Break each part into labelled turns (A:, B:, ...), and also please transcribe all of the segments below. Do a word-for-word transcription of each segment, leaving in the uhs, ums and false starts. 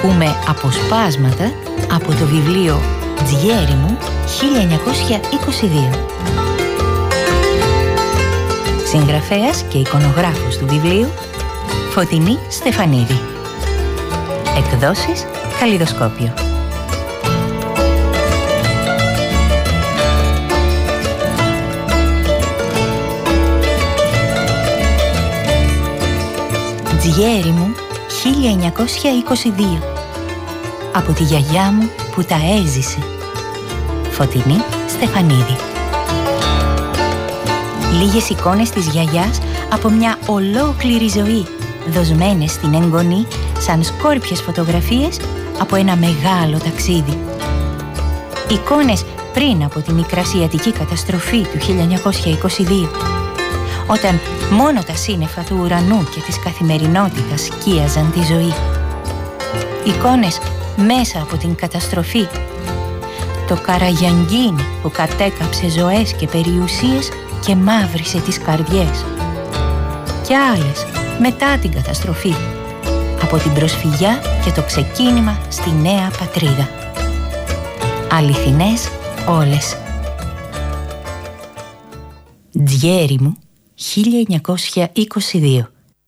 A: ακούμε αποσπάσματα από το βιβλίο «Τζιέρι μου» χίλια εννιακόσια είκοσι δύο. Συγγραφέας και εικονογράφος του βιβλίου Φωτεινή Στεφανίδη. Εκδόσεις Καλλιδοσκόπιο. Τζιέρι μου χίλια εννιακόσια είκοσι δύο. Από τη γιαγιά μου που τα έζησε. Φωτεινή Στεφανίδη. Λίγες εικόνες της γιαγιάς από μια ολόκληρη ζωή, δοσμένες στην εγγονή σαν σκόρπιες φωτογραφίες από ένα μεγάλο ταξίδι. Εικόνες πριν από τη μικρασιατική καταστροφή του χίλια εννιακόσια είκοσι δύο, όταν μόνο τα σύννεφα του ουρανού και της καθημερινότητας σκίαζαν τη ζωή. Εικόνες μέσα από την καταστροφή. Το καραγιανγκίνι που κατέκαψε ζωές και περιουσίες και μαύρισε τις καρδιές. Και άλλες μετά την καταστροφή, από την προσφυγιά και το ξεκίνημα στη νέα πατρίδα. Αληθινές όλες. Τζιέρι μου χίλια εννιακόσια είκοσι δύο.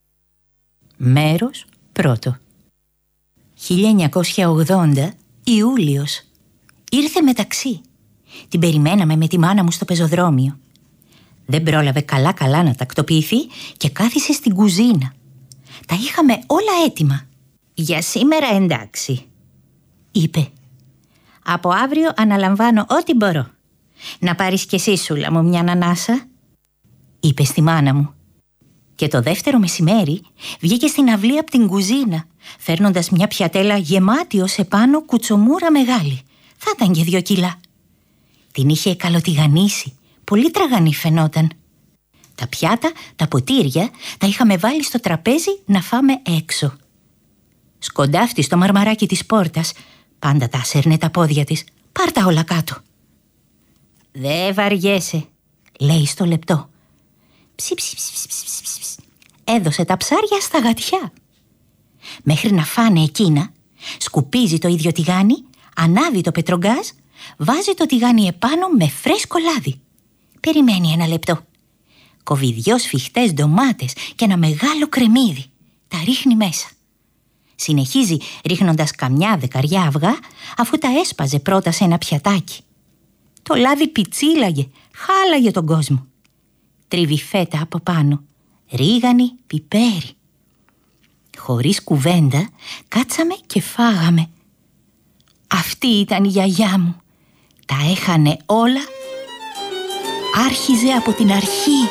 A: Μέρος πρώτο. χίλια εννιακόσια ογδόντα Ιούλιος. Ήρθε μεταξύ. Την περιμέναμε με τη μάνα μου στο πεζοδρόμιο. Δεν πρόλαβε καλά-καλά να τακτοποιηθεί και κάθισε στην κουζίνα. Τα είχαμε όλα έτοιμα. «Για σήμερα εντάξει», είπε. «Από αύριο αναλαμβάνω ό,τι μπορώ. Να πάρεις κι εσύ, Σούλα μου, μια ανανάσα», είπε στη μάνα μου. Και το δεύτερο μεσημέρι βγήκε στην αυλή από την κουζίνα, φέρνοντας μια πιατέλα γεμάτη ως επάνω κουτσομούρα μεγάλη. Θα ήταν και δύο κιλά. Την είχε καλοτιγανίσει. Πολύ τραγανή φαινόταν. Τα πιάτα, τα ποτήρια, τα είχαμε βάλει στο τραπέζι να φάμε έξω. Σκοντάφτη στο μαρμαράκι της πόρτας, πάντα τα σέρνε τα πόδια της. «Πάρ' τα όλα κάτω». «Δε βαριέσαι», λέει στο λεπτό. Ψι, ψι, ψι, ψι, ψι, ψι, ψι. Έδωσε τα ψάρια στα γατιά. Μέχρι να φάνε εκείνα, σκουπίζει το ίδιο τηγάνι, ανάβει το πετρογκάζ, βάζει το τηγάνι επάνω με φρέσκο λάδι. Περιμένει ένα λεπτό. Κόβει δυο σφιχτές ντομάτες και ένα μεγάλο κρεμμύδι. Τα ρίχνει μέσα. Συνεχίζει ρίχνοντας καμιά δεκαριά αυγά, αφού τα έσπαζε πρώτα σε ένα πιατάκι. Το λάδι πιτσίλαγε, χάλαγε τον κόσμο. Τρίβει φέτα από πάνω, ρίγανη, πιπέρι. Χωρίς κουβέντα κάτσαμε και φάγαμε. Αυτή ήταν η γιαγιά μου. Τα έχανε όλα. Άρχιζε από την αρχή.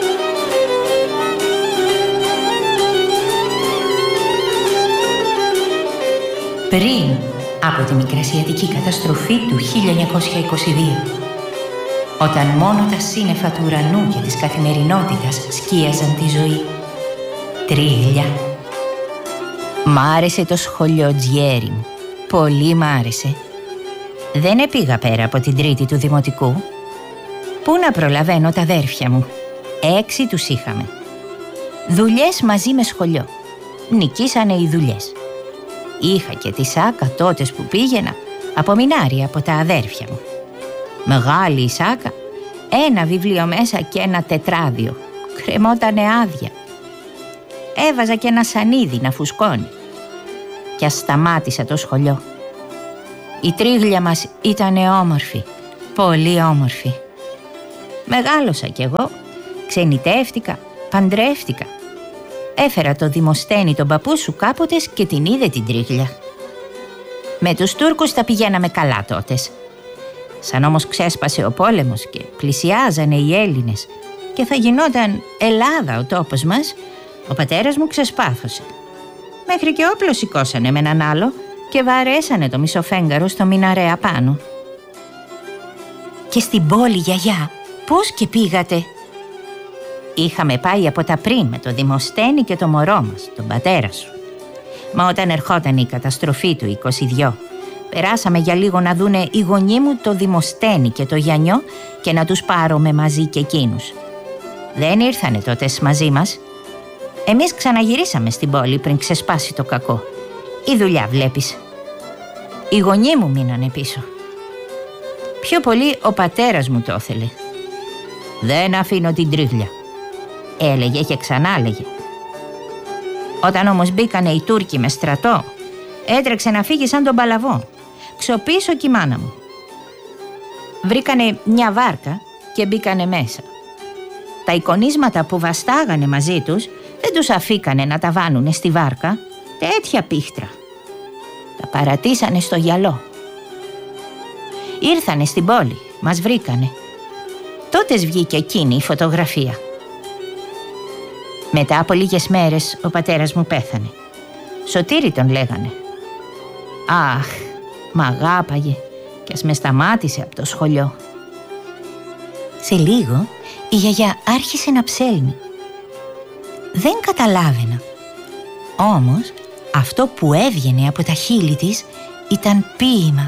A: Πριν από τη μικρασιατική καταστροφή του χίλια εννιακόσια είκοσι δύο, όταν μόνο τα σύννεφα του ουρανού και της καθημερινότητας σκίαζαν τη ζωή. Τρίλια. Μ' άρεσε το σχολείο, Τζιέρι μου. Πολύ μ' άρεσε. Δεν επήγα πέρα από την τρίτη του δημοτικού. Πού να προλαβαίνω τα αδέρφια μου. Έξι τους είχαμε. Δουλειές μαζί με σχολείο. Νικήσανε οι δουλειές. Είχα και τη σάκα τότες που πήγαινα, απομεινάρια από τα αδέρφια μου. Μεγάλη η σάκα, ένα βιβλίο μέσα και ένα τετράδιο. Κρεμότανε άδεια. Έβαζα και ένα σανίδι να φουσκώνει. Κι ας σταμάτησα το σχολείο. Η τρίγλια μας ήτανε όμορφη, πολύ όμορφη. Μεγάλωσα κι εγώ, ξενιτεύτηκα, παντρεύτηκα. Έφερα το Δημοσθένη τον παππού σου κάποτες και την είδε την τρίγλια. Με τους Τούρκους τα πηγαίναμε καλά τότες. Σαν όμως ξέσπασε ο πόλεμος και πλησιάζανε οι Έλληνες και θα γινόταν Ελλάδα ο τόπος μας, ο πατέρας μου ξεσπάθωσε. Μέχρι και όπλο σηκώσανε με έναν άλλο και βαρέσανε το μισοφέγγαρο στο μιναρέ απάνω. Και στην πόλη, γιαγιά, πώς και πήγατε? Είχαμε πάει από τα πριν με το Δημοσθένη και το μωρό μας, τον πατέρα σου. Μα όταν ερχόταν η καταστροφή του είκοσι δύο, περάσαμε για λίγο να δούνε οι γονείς μου το Δημοσθένη και το Γιαννιό και να τους πάρουμε μαζί και εκείνους. Δεν ήρθανε τότε μαζί μας. Εμείς ξαναγυρίσαμε στην πόλη πριν ξεσπάσει το κακό Η δουλειά βλέπεις. Οι γονείς μου μείνανε πίσω. Πιο πολύ ο πατέρας μου το ήθελε. Δεν αφήνω την τρίχλια, έλεγε και ξανά έλεγε. Όταν όμως μπήκανε οι Τούρκοι με στρατό, έτρεξε να φύγει σαν τον παλαβό. Ξοπίσω κι η μάνα μου. Βρήκανε μια βάρκα και μπήκανε μέσα. Τα εικονίσματα που βαστάγανε μαζί τους δεν τους αφήκανε να τα βάνουνε στη βάρκα. Τέτοια πίχτρα. Τα παρατήσανε στο γυαλό. Ήρθανε στην πόλη, μας βρήκανε. Τότε βγήκε εκείνη η φωτογραφία. Μετά από λίγες μέρες ο πατέρας μου πέθανε. Σωτήρη τον λέγανε. Αχ, μ' αγάπαγε και ας με σταμάτησε από το σχολείο. Σε λίγο η γιαγιά άρχισε να ψέλνει. Δεν καταλάβαινα. Όμως αυτό που έβγαινε από τα χείλη της ήταν ποίημα.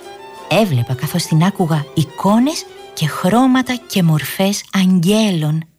A: Έβλεπα καθώς την άκουγα εικόνες και χρώματα και μορφές αγγέλων.